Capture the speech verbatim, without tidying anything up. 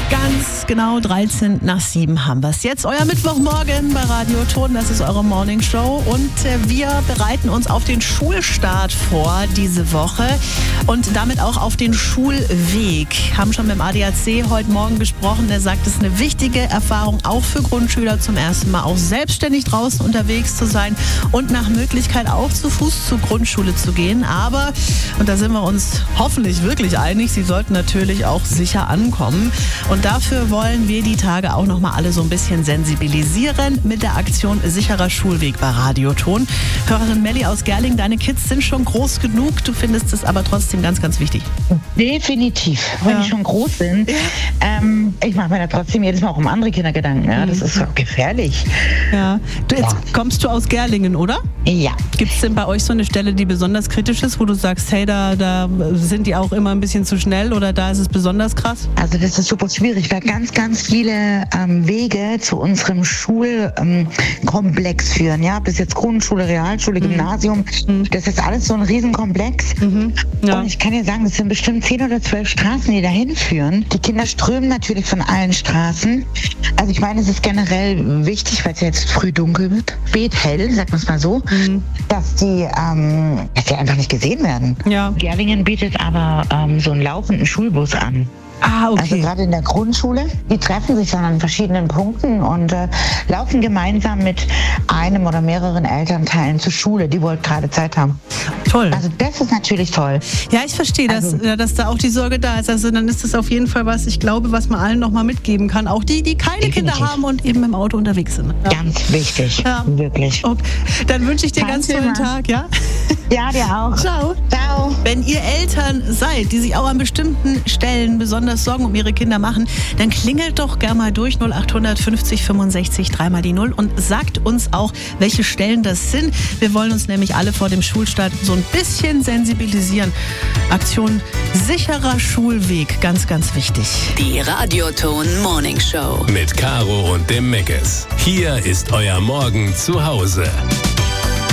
Ganz genau dreizehn nach sieben haben wir es. Jetzt euer Mittwochmorgen bei Radio Ton, das ist eure Morning Show und äh, wir bereiten uns auf den Schulstart vor diese Woche und damit auch auf den Schulweg. Haben schon mit dem A D A C heute Morgen gesprochen, der sagt, es ist eine wichtige Erfahrung auch für Grundschüler zum ersten Mal auch selbstständig draußen unterwegs zu sein und nach Möglichkeit auch zu Fuß zur Grundschule zu gehen. Aber, und da sind wir uns hoffentlich wirklich einig, sie sollten natürlich auch sicher ankommen. Und dafür wollen wir die Tage auch noch mal alle so ein bisschen sensibilisieren mit der Aktion Sicherer Schulweg bei Radio Ton. Hörerin Melli aus Gerling, deine Kids sind schon groß genug, du findest es aber trotzdem ganz, ganz wichtig. Definitiv, wenn Ja. die schon groß sind. Ähm, ich mache mir da trotzdem jedes Mal auch um andere Kinder Gedanken. Ja? Das ist so gefährlich. Ja. Du, jetzt Ja. kommst du aus Gerlingen, oder? Ja. Gibt es denn bei euch so eine Stelle, die besonders kritisch ist, wo du sagst, hey, da, da sind die auch immer ein bisschen zu schnell oder da ist es besonders krass? Also das ist super schwierig, weil ganz, ganz viele ähm, Wege zu unserem Schulkomplex ähm, führen. Ja, ob das jetzt Grundschule, Realschule, Gymnasium, Mhm. das ist alles so ein Riesenkomplex. Mhm. Ja. Und ich kann dir sagen, das sind bestimmt zehn oder zwölf Straßen, die dahin führen. Die Kinder strömen natürlich von allen Straßen. Also ich meine, es ist generell wichtig, weil es ja jetzt früh dunkel wird, spät hell, sagt man es mal so, Mhm. dass die, ähm, dass die einfach nicht gesehen werden. Ja. Gerlingen bietet aber ähm, so einen laufenden Schulbus an. Ah, Also okay. gerade in der Grundschule, die treffen sich dann an verschiedenen Punkten und äh, laufen gemeinsam mit einem oder mehreren Elternteilen zur Schule, die wohl gerade Zeit haben. Toll. Also das ist natürlich toll. Ja, ich verstehe, dass, Also- ja, dass da auch die Sorge da ist. Also dann ist das auf jeden Fall was, ich glaube, was man allen noch mal mitgeben kann. Auch die, die keine Definitiv. Kinder haben und eben im Auto unterwegs sind. Ja. Ganz wichtig, Ja. wirklich. Okay. Dann wünsche ich dir Kein ganz Thema. tollen Tag, ja? Ja, dir auch. Ciao. Ciao. Wenn ihr Eltern seid, die sich auch an bestimmten Stellen besonders Sorgen um ihre Kinder machen, dann klingelt doch gerne mal durch null acht fünfzig fünfundsechzig dreimal die Null und sagt uns auch, welche Stellen das sind. Wir wollen uns nämlich alle vor dem Schulstart so ein bisschen sensibilisieren. Aktion Sicherer Schulweg, ganz, ganz wichtig. Die Radioton Morning Show. Mit Caro und dem Meckes. Hier ist euer Morgen zu Hause.